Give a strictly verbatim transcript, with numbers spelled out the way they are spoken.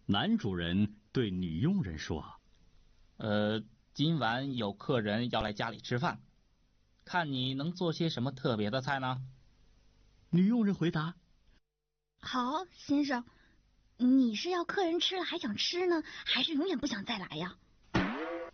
男主人对女佣人说：“ 呃，今晚有客人要来家里吃饭，看你能做些什么特别的菜呢？” 女佣人回答：“ 好，先生，你是要客人吃了还想吃呢，还是永远不想再来呀？”